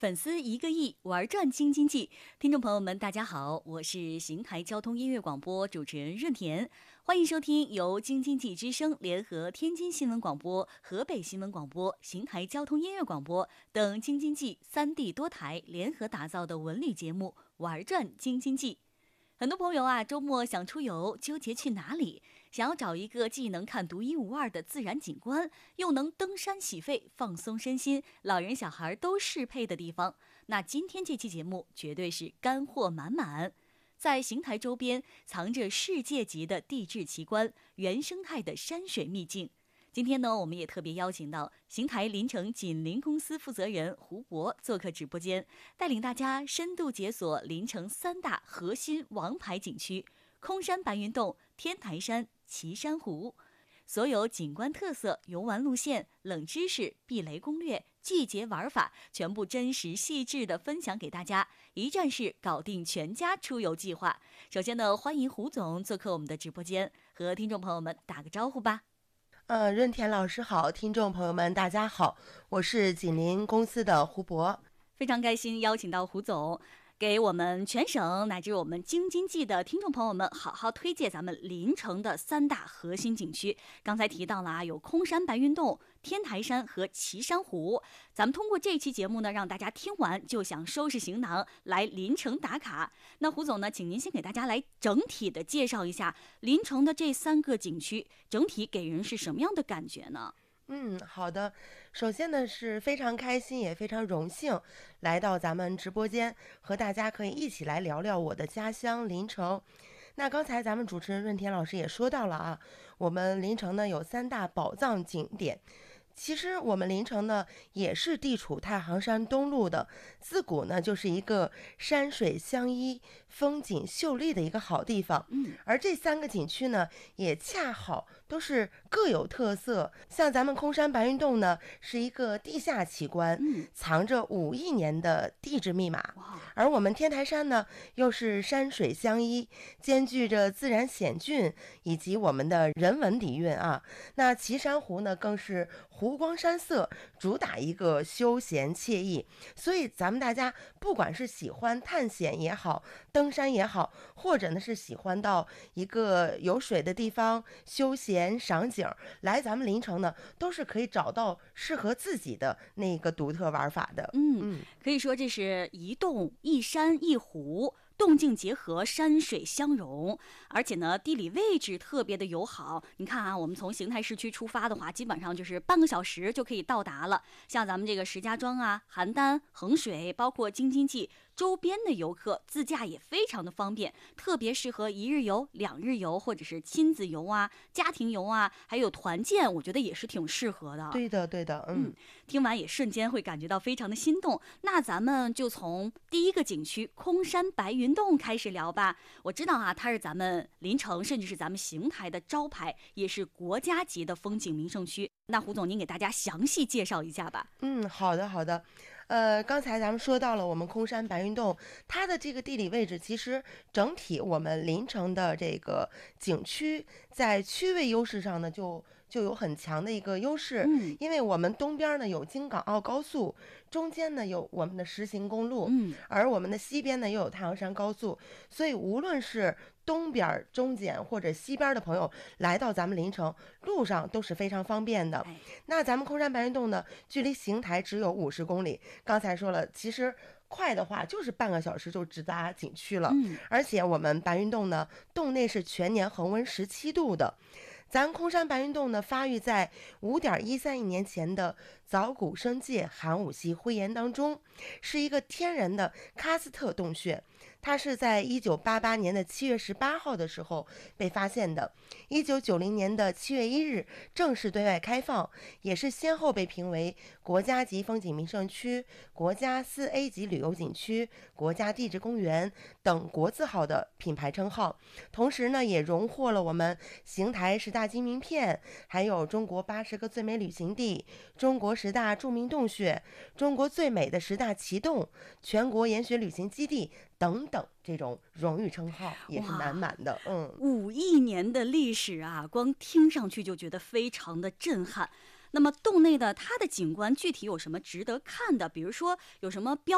粉丝1个亿，玩转京津冀。听众朋友们，大家好，我是邢台交通音乐广播主持人润田，欢迎收听由京津冀之声联合天津新闻广播、河北新闻广播、邢台交通音乐广播等京津冀3地多台联合打造的文旅节目《玩转京津冀》。很多朋友啊，周末想出游，纠结去哪里，想要找一个既能看独一无二的自然景观，又能登山洗肺、放松身心，老人小孩都适配的地方。那今天这期节目绝对是干货满满。在邢台周边藏着世界级的地质奇观、原生态的山水秘境。今天呢，我们也特别邀请到邢台临城锦麟公司负责人胡博做客直播间，带领大家深度解锁临城3大核心王牌景区：空山白云洞、天台山、岐山湖。所有景观特色、游玩路线、冷知识、避雷攻略、季节玩法，全部真实细致地分享给大家，一站式搞定全家出游计划。首先呢，欢迎胡总做客我们的直播间，和听众朋友们打个招呼吧。 润田老师好，听众朋友们大家好，我是锦麟公司的胡博， 非常开心邀请到胡总，给我们全省乃至我们京津冀的听众朋友们好好推荐咱们临城的3大核心景区。刚才提到了啊，有空山白云洞、天台山和岐山湖。咱们通过这期节目呢，让大家听完就想收拾行囊来临城打卡。那胡总呢，请您先给大家来整体的介绍一下临城的这3个景区，整体给人是什么样的感觉呢？ 好的。首先呢，是非常开心也非常荣幸来到咱们直播间，和大家可以一起来聊聊我的家乡临城。那刚才咱们主持人润田老师也说到了啊，我们临城呢有3大宝藏景点。其实我们临城呢也是地处太行山东麓的，自古呢就是一个山水相依、风景秀丽的一个好地方。而这3个景区呢也恰好都是各有特色。像咱们空山白云洞呢是一个地下奇观，藏着5亿年的地质密码。而我们天台山呢又是山水相依，兼具着自然险峻以及我们的人文底蕴啊。那岐山湖呢更是湖光山色，主打一个休闲惬意。所以咱们大家不管是喜欢探险也好，登山也好，或者呢是喜欢到一个有水的地方休闲赏景，来咱们临城呢都是可以找到适合自己的那个独特玩法的。 可以说这是一洞一山一湖，动静结合，山水相融，而且呢，地理位置特别的友好。你看啊，我们从邢台市区出发的话，基本上就是半个小时就可以到达了。像咱们这个石家庄啊、邯郸、衡水，包括京津冀周边的游客，自驾也非常的方便，特别适合1日游、2日游，或者是亲子游啊、家庭游啊，还有团建，我觉得也是挺适合的。 对的， 听完也瞬间会感觉到非常的心动。那咱们就从第1个景区空山白云洞开始聊吧。我知道啊，它是咱们临城甚至是咱们邢台的招牌，也是国家级的风景名胜区。那胡总您给大家详细介绍一下吧。 好的。刚才咱们说到了我们空山白云洞，它的这个地理位置，其实整体我们临城的这个景区在区位优势上呢，就有很强的一个优势。因为我们东边呢有京港澳高速，中间呢有我们的实行公路，而我们的西边呢又有太行山高速，所以无论是东边、中间或者西边的朋友来到咱们临城，路上都是非常方便的。那咱们空山白云洞呢，距离邢台只有50公里。刚才说了，其实快的话就是半个小时就直达景区了。而且我们白云洞呢，洞内是全年恒温17度的。咱空山白云洞呢，发育在5.131亿年前的早古生界寒武纪灰岩当中，是一个天然的喀斯特洞穴。它是在1988年的7月18号的时候被发现的，1990年的7月1日正式对外开放，也是先后被评为国家级风景名胜区、国家4A 级旅游景区、国家地质公园等国字号的品牌称号。同时呢，也荣获了我们邢台10大金名片，还有中国80个最美旅行地、中国10大著名洞穴、中国最美的10大奇洞、全国研学旅行基地等等，这种荣誉称号也是满满的。 5亿年的历史啊，光听上去就觉得非常的震撼。那么洞内的它的景观具体有什么值得看的？比如说有什么标